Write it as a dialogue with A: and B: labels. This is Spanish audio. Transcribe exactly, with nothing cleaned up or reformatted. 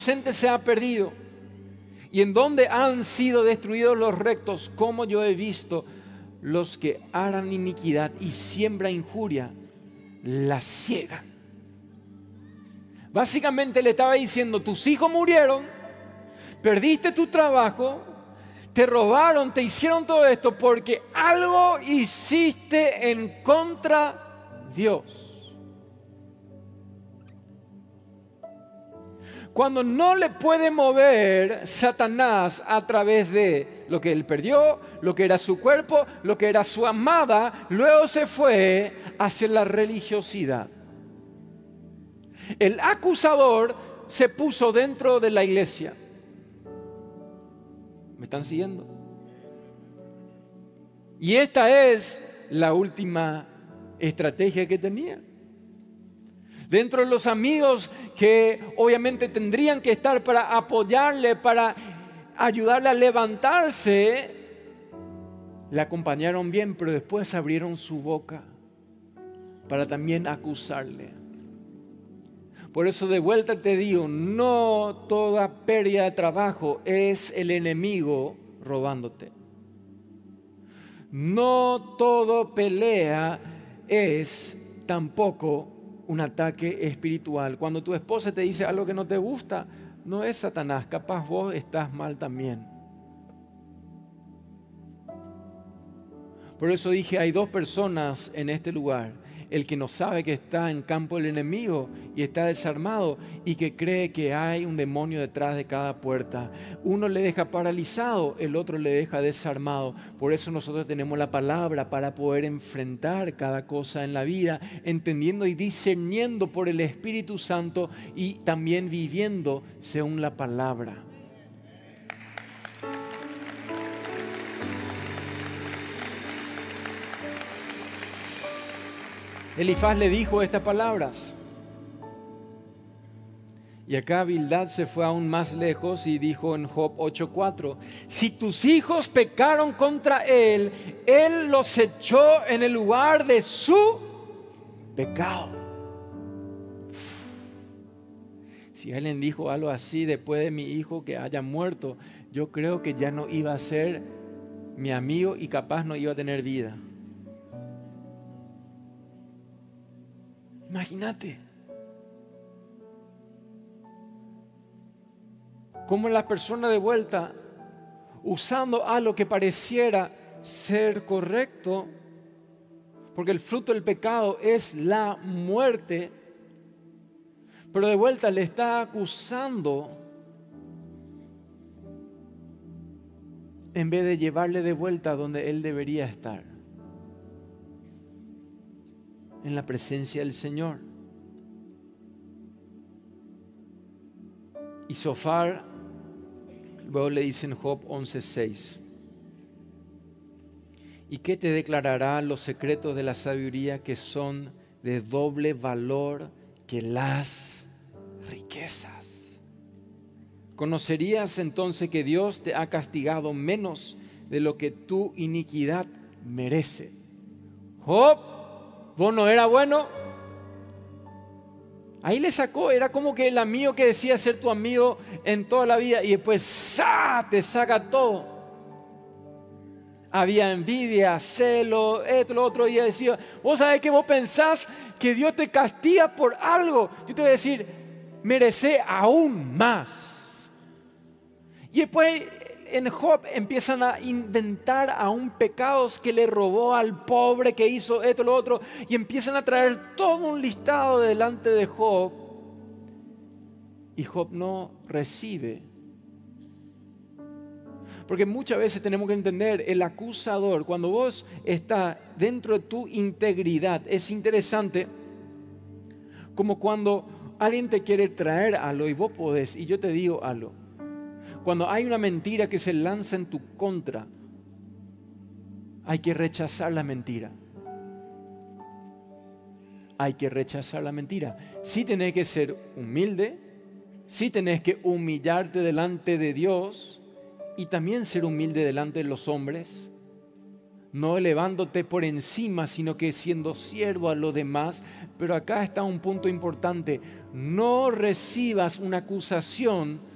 A: inocente se ha perdido y en donde han sido destruidos los rectos, como yo he visto los que harán iniquidad y siembran injuria, la ciegan. Básicamente le estaba diciendo, tus hijos murieron, perdiste tu trabajo, te robaron, te hicieron todo esto porque algo hiciste en contra de Dios. Cuando no le puede mover Satanás a través de lo que él perdió, lo que era su cuerpo, lo que era su amada, luego se fue hacia la religiosidad. El acusador se puso dentro de la iglesia. ¿Me están siguiendo? Y esta es la última estrategia que tenía. Dentro de los amigos que obviamente tendrían que estar para apoyarle, para ayudarle a levantarse, le acompañaron bien, pero después abrieron su boca para también acusarle. Por eso de vuelta te digo, no toda pérdida de trabajo es el enemigo robándote. No todo pelea es tampoco un ataque espiritual. Cuando tu esposa te dice algo que no te gusta, no es Satanás, capaz vos estás mal también. Por eso dije, hay dos personas en este lugar. El que no sabe que está en campo del enemigo y está desarmado y que cree que hay un demonio detrás de cada puerta. Uno le deja paralizado, el otro le deja desarmado. Por eso nosotros tenemos la palabra para poder enfrentar cada cosa en la vida, entendiendo y discerniendo por el Espíritu Santo y también viviendo según la palabra. Elifaz le dijo estas palabras. Y acá Bildad se fue aún más lejos y dijo en Job ocho cuatro, si tus hijos pecaron contra él, él los echó en el lugar de su pecado. Si alguien dijo algo así después de mi hijo que haya muerto, yo creo que ya no iba a ser mi amigo y capaz no iba a tener vida. Imagínate cómo la persona de vuelta, usando algo que pareciera ser correcto, porque el fruto del pecado es la muerte, pero de vuelta le está acusando en vez de llevarle de vuelta a donde él debería estar. En la presencia del Señor. Y Zofar, luego le dice en Job once seis, ¿y qué te declarará los secretos de la sabiduría que son de doble valor que las riquezas? ¿Conocerías entonces que Dios te ha castigado menos de lo que tu iniquidad merece? Job, ¿vos no era bueno? Ahí le sacó, era como que el amigo que decía ser tu amigo en toda la vida y después ¡sa! Te saca todo. Había envidia, celo, esto, lo otro, y decía, vos sabés que vos pensás que Dios te castiga por algo. Yo te voy a decir, merece aún más. Y después en Job empiezan a inventar aún pecados que le robó al pobre, que hizo esto, lo otro, y empiezan a traer todo un listado delante de Job. Y Job no recibe. Porque muchas veces tenemos que entender, el acusador, cuando vos estás dentro de tu integridad, es interesante como cuando alguien te quiere traer algo y vos podés, y yo te digo algo. Cuando hay una mentira que se lanza en tu contra, hay que rechazar la mentira. Hay que rechazar la mentira. Sí tenés que ser humilde, sí tenés que humillarte delante de Dios y también ser humilde delante de los hombres. no elevándote por encima, sino que siendo siervo a los demás. Pero acá está un punto importante: no recibas una acusación